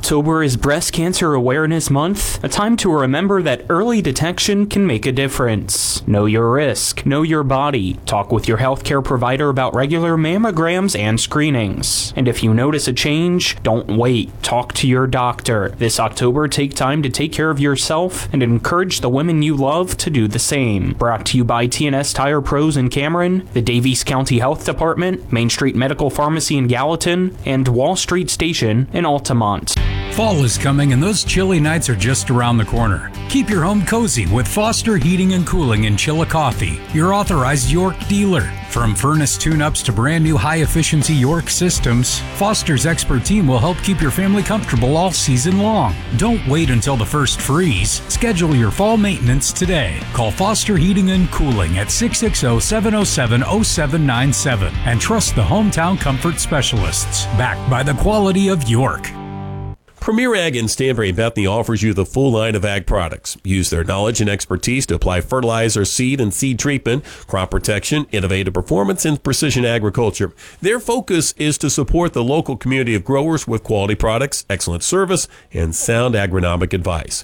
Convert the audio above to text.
October is Breast Cancer Awareness Month, a time to remember that early detection can make a difference. Know your risk, know your body, talk with your healthcare provider about regular mammograms and screenings. And if you notice a change, don't wait, talk to your doctor. This October, take time to take care of yourself and encourage the women you love to do the same. Brought to you by TNS Tire Pros in Cameron, the Davies County Health Department, Main Street Medical Pharmacy in Gallatin, and Wall Street Station in Altamont. Fall is coming and those chilly nights are just around the corner. Keep your home cozy with Foster Heating and Cooling in Chillicothe, your authorized York dealer. From furnace tune-ups to brand new high-efficiency York systems, Foster's expert team will help keep your family comfortable all season long. Don't wait until the first freeze. Schedule your fall maintenance today. Call Foster Heating and Cooling at 660-707-0797 and trust the hometown comfort specialists, backed by the quality of York. Premier Ag in Stanbury and Bethany offers you the full line of ag products. Use their knowledge and expertise to apply fertilizer, seed, and seed treatment, crop protection, innovative performance, and precision agriculture. Their focus is to support the local community of growers with quality products, excellent service, and sound agronomic advice.